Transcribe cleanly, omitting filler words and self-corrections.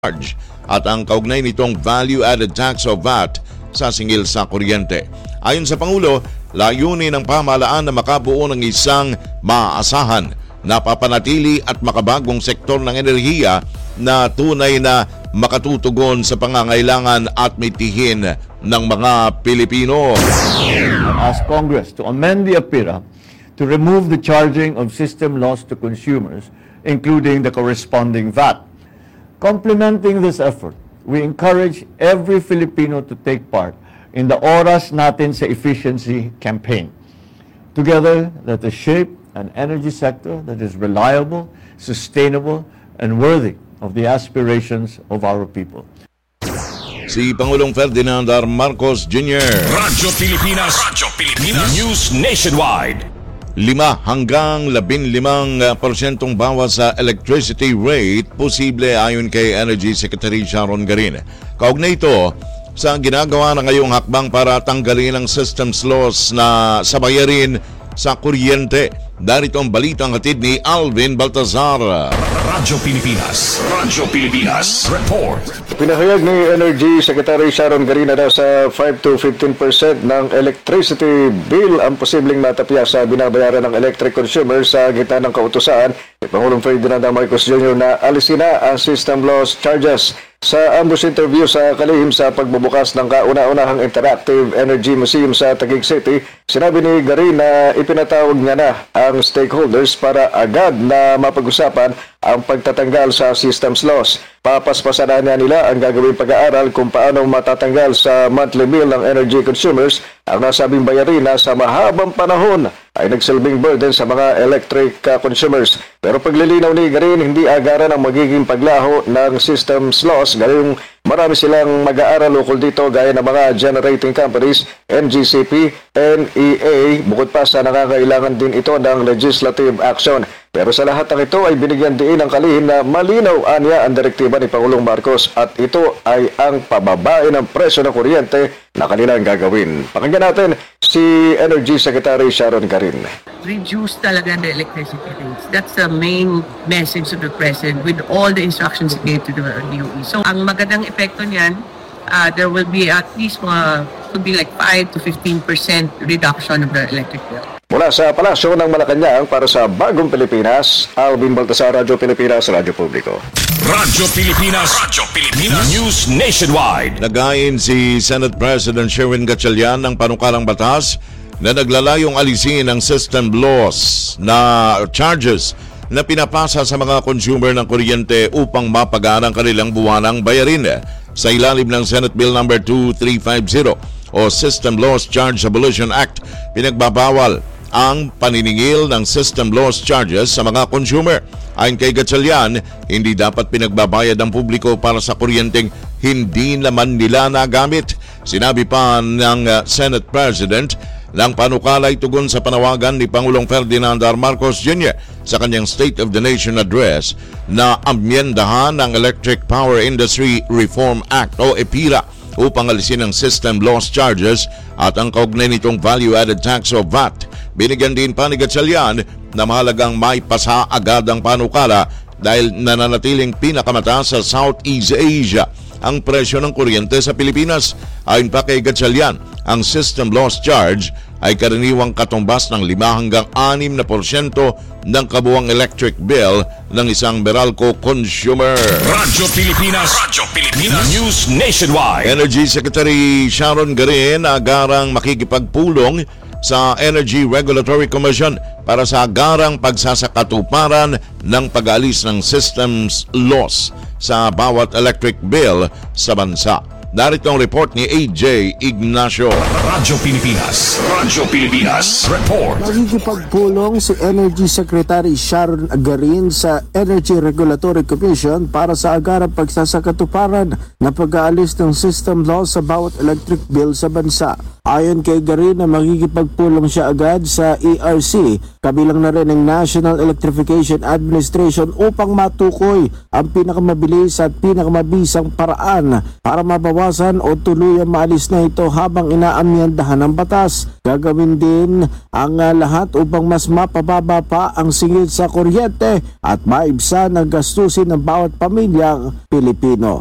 charge at ang kaugnay nitong value-added tax o VAT sa singil sa kuryente. Ayon sa Pangulo, layunin ng pamahalaan na makabuo ng isang maaasahan, napapanatili at makabagong sektor ng enerhiya na tunay na makatutugon sa pangangailangan at mitihin ng mga Pilipino. Ask Congress to amend the APIRA to remove the charging of system loss to consumers, including the corresponding VAT. Complementing this effort, we encourage every Filipino to take part in the Oras Natin sa Efficiency campaign. Together, let us shape an energy sector that is reliable, sustainable, and worthy of the aspirations of our people. Si Pangulong Ferdinand R. Marcos Jr. Radyo Pilipinas, News Nationwide. 5 hanggang 15% bawas sa electricity rate posible ayon kay Energy Secretary Sharon Garin. Kaugnay ito sa ginagawa na ngayong hakbang para tanggalin ang systems loss na sa bayarin sa kuryente. Darito ang balitang hatid ni Alvin Baltazar. Radyo Pilipinas, report. Pinahayag ni Energy Secretary Sharon Garin na sa 5 to 15% ng electricity bill ang posibleng matapya sa binabayaran ng electric consumers sa gitna ng kautusan ni Pangulong Ferdinand Marcos Jr. na alisin na ang system loss charges. Sa ambush interview sa kalihim sa pagbubukas ng kauna-unahang Interactive Energy Museum sa Taguig City, sinabi ni Garin na ipinatawag niya na ang stakeholders para agad na mapag-usapan ang pagtatanggal sa systems loss. Papaspasan na nila ang gagawing pag-aaral kung paano matatanggal sa monthly bill ng energy consumers ang nasabing bayarin na sa mahabang panahon ay nagsilbing burden sa mga electric consumers. Pero paglilinaw ni Garin, hindi agaran ang magiging paglaho ng systems loss. Gayong marami silang mag-aaral ukol dito gaya ng mga generating companies, NGCP, NEA, bukod pa sa nakakailangan din ito ng legislative action. Pero sa lahat ng ito ay binigyan din ng kalihim na malinaw anya ang direktiba ni Pangulong Marcos at ito ay ang pababae ng presyo ng kuryente na kanilang gagawin. Pakinggan natin si Energy Secretary Sharon Garin. Reduce talaga the electricity rates. That's the main message of the President with all the instructions he gave to the DOE. So ang magandang epekto niyan, there will be at least could be like 5 to 15% reduction of the electric bill. Mula sa Palasyo ng Malacanang para sa Bagong Pilipinas, Alvin Baltasar, Radyo Pilipinas, Radyo Publiko. Radyo Pilipinas, News Nationwide. Nagayin si Senate President Sherwin Gatchalian ng panukalang batas na naglalayong alisin ang system loss na charges na pinapasa sa mga consumer ng kuryente upang mapagaan ang kanilang buwanang bayarin. Sa ilalim ng Senate Bill No. 2350 o System Loss Charge Abolition Act, pinagbabawal ang paniningil ng system loss charges sa mga consumer. Ayon kay Gatchalian, hindi dapat pinagbabayad ang publiko para sa kuryenteng hindi naman nila nagamit. Sinabi pa ng Senate President ng panukalay tugon sa panawagan ni Pangulong Ferdinand R. Marcos Jr. sa kanyang State of the Nation Address na amyendahan ang Electric Power Industry Reform Act o EPIRA upang alisin ang system loss charges at ang kaugnay nitong value-added tax o VAT. Binigyan din pa ni Gatchalian na mahalagang may pasa agad ang panukala dahil nananatiling pinakamataas sa Southeast Asia ang presyo ng kuryente sa Pilipinas. Ayon pa kay Gatchalian, ang system loss charge ay karaniwang katumbas ng 5 hanggang 6% ng kabuuang electric bill ng isang Meralco consumer. Radyo Pilipinas, News Nationwide. Energy Secretary Sharon Garin agarang makikipagpulong sa Energy Regulatory Commission para sa agarang pagsasakatuparan ng pag-aalis ng systems loss sa bawat electric bill sa bansa. Narito ang report ni AJ Ignacio. Radyo Pilipinas, report. Nakikipagpulong si Energy Secretary Sharon Garin sa Energy Regulatory Commission para sa agarang pagsasakatuparan na pag-aalis ng system loss sa bawat electric bill sa bansa. Ayon kay Garin na makikipagpulong siya agad sa ERC, kabilang na rin ng National Electrification Administration upang matukoy ang pinakamabilis at pinakamabisang paraan para mabawasan mabawasan o tuluyang maalis na ito habang inaamyandahan ng batas. Gagawin din ang lahat upang mas mapababa pa ang singil sa kuryente at maibsan ang gastusin ng bawat pamilyang Pilipino.